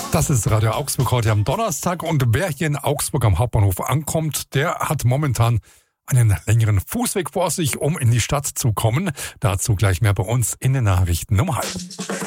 Das ist Radio Augsburg heute am Donnerstag und wer hier in Augsburg am Hauptbahnhof ankommt, der hat momentan einen längeren Fußweg vor sich, um in die Stadt zu kommen. Dazu gleich mehr bei uns in den Nachrichten um 12:30.